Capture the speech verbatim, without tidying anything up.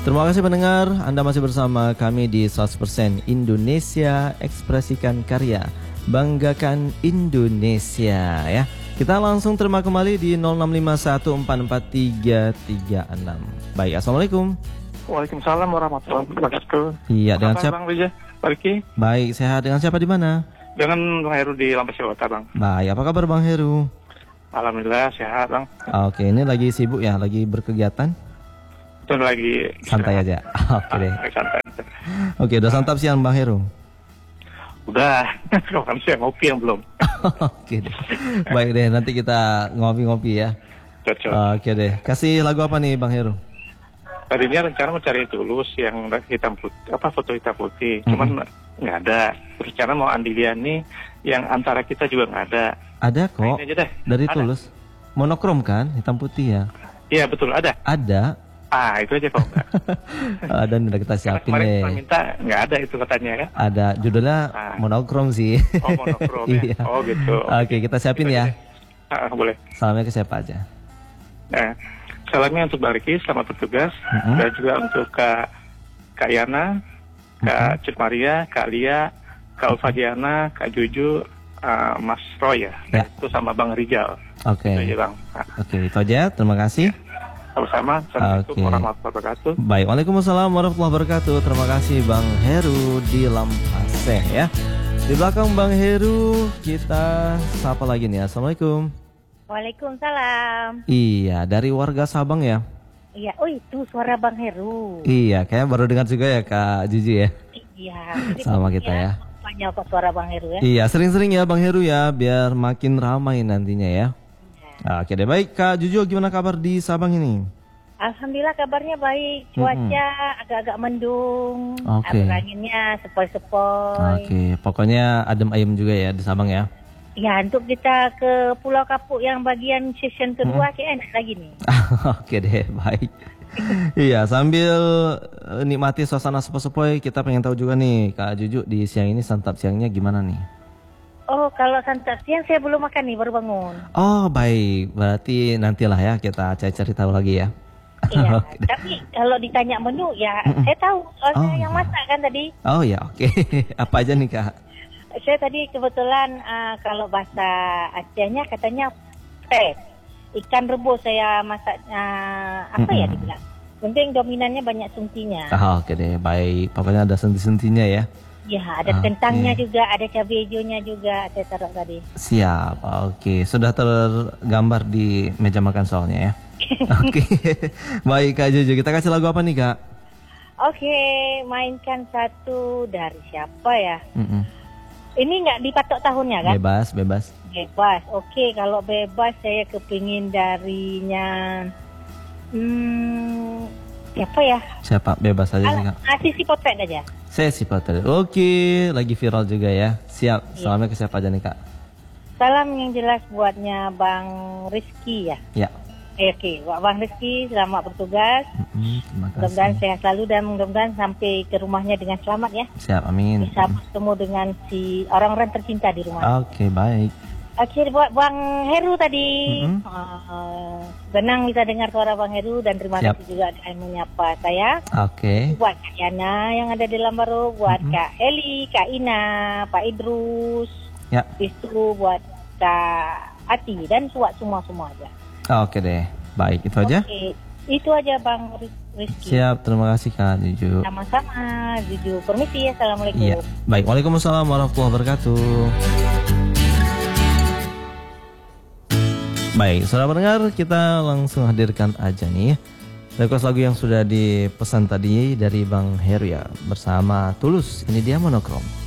Terima kasih pendengar, Anda masih bersama kami di seratus persen Indonesia Ekspresikan Karya, Banggakan Indonesia ya. Kita langsung terima kembali di nol enam lima satu empat empat tiga tiga enam. Baik, Assalamualaikum. Waalaikumsalam warahmatullahi wabarakatuh. Iya, dengan siapa? Bang Rijal, Bariki. Baik, sehat. Dengan siapa di mana? Dengan Bang Heru di Lampung Selatan, Bang. Baik, apa kabar Bang Heru? Alhamdulillah sehat, Bang. Oke, ini lagi sibuk ya, lagi berkegiatan? Itu lagi santai aja. Oke deh. Santai. Oke, udah santap siang Bang Heru? Udah, kapan siang ngopi yang belum. Oke deh. Baik deh, nanti kita ngopi-ngopi ya. Cocok. Oke deh. Kasih lagu apa nih Bang Heru? Tadinya rencana mau cari Tulus yang hitam putih, apa foto hitam putih, mm-hmm. cuman nggak ada. Rencana mau Andiliani yang antara kita juga nggak ada. Ada kok. Nah, aja deh. Dari ada. Tulus. Monokrom kan, hitam putih ya? Iya betul, ada. Ada. Ah, itu aja kok enggak. Ada, udah kita siapin deh. Kemarin minta nggak ada itu katanya kan? Ada, judulnya ah. Monokrom sih. Oh, monokrom ya. Iya. Oh gitu. Oke, kita siapin ya. Ah, boleh. Salamnya ke siapa aja? Nah, salamnya untuk Bariki, selamat bertugas. Mm-hmm. Dan juga untuk Kak Kak Yana, Kak mm-hmm. Cik Maria, Kak Lia, Kak Ulfadiana, Kak Juju, uh, Mas Roy ya. Ya. Itu sama Bang Rijal. Oke. Okay. Nah. Oke, itu aja. Terima kasih. Sama-sama. Assalamualaikum okay. warahmatullahi wabarakatuh. Baik, waalaikumsalam warahmatullahi wabarakatuh. Terima kasih Bang Heru di Lampaseh ya. Di belakang Bang Heru kita sapa lagi nih. Assalamualaikum. Waalaikumsalam. Iya, dari warga Sabang ya. Iya, oh itu suara Bang Heru. Iya, kayaknya baru dengar juga ya Kak Juju ya. Iya. Sama kita ya. Banyak kok suara Bang Heru ya. Iya, sering-sering ya Bang Heru ya, biar makin ramai nantinya ya. Nah, oke deh, baik Kak Juju, gimana kabar di Sabang ini? Alhamdulillah kabarnya baik, cuaca mm-hmm. agak-agak mendung, okay. anginnya sepoi-sepoi. Oke, okay. Pokoknya adem ayem juga ya di Sabang ya? Ya, untuk kita ke Pulau Kapuk yang bagian season kedua, hmm. kayak enak lagi nih. Oke deh, baik. Iya, sambil nikmati suasana sepoi-sepoi, kita pengen tahu juga nih Kak Juju di siang ini santap siangnya gimana nih? Oh, kalau santap siang saya belum makan nih, baru bangun. Oh, baik. Berarti nantilah ya kita cari-cari tahu lagi ya. Iya, tapi kalau ditanya menu ya mm-mm. saya tahu soalnya oh, yang masak kan tadi. Oh ya, oke. Okay. Apa aja nih Kak? Saya tadi kebetulan uh, kalau bahasa Acehnya katanya pes. Ikan rebus saya masak uh, apa mm-mm. ya dibilang. Penting dominannya banyak suntinya. Oh, oke okay deh, baik. Pokoknya ada sunti-suntinya ya. Ya, ada okay. kentangnya juga, ada cabai hijaunya juga saya taruh tadi. Siap, oke. Okay. Sudah tergambar di meja makan soalnya ya. Oke, okay. Baik Kak Juju, kita kasih lagu apa nih Kak? Oke, okay, mainkan satu dari siapa ya? Mm-mm. Ini nggak dipatok tahunnya kan? Bebas, bebas. Bebas, oke. Okay, kalau bebas saya kepingin darinya, hmm, siapa ya? Siapa? Bebas aja sih Kak. Ah, Sisi Potret aja. Saya Sisi Potret. Oke, okay. Lagi viral juga ya. Siap. Yeah. Salamnya ke siapa aja nih Kak? Salam yang jelas buatnya Bang Rizky ya. Ya. Oke, Bang Rizky, selamat bertugas. Mm-hmm, terima kasih. Mudah-mudahan sehat selalu dan mudah-mudahan sampai ke rumahnya dengan selamat ya. Siap, amin. Bisa bertemu dengan si orang-orang tercinta di rumah. Oke, okay, baik. Oke, okay, buat Bang Heru tadi. Mm-hmm. uh, senang bisa dengar suara Bang Heru dan terima Siap. kasih juga yang menyapa saya. Oke. Okay. Buat Kak Yana yang ada di Lambaro, buat mm-hmm. Kak Eli, Kak Ina, Pak Idrus. Ya. Itu buat Kak Ati dan buat semua-semua aja. Oke deh, baik itu aja. Oke, itu aja Bang Rizky. Siap, terima kasih Kak Juju. Sama-sama, Juju. Permisi ya, assalamualaikum. Iya, baik, waalaikumsalam warahmatullahi wabarakatuh. Baik, saudara pendengar, kita langsung hadirkan aja nih request lagu yang sudah dipesan tadi dari Bang Heru ya bersama Tulus. Ini dia Monokrom.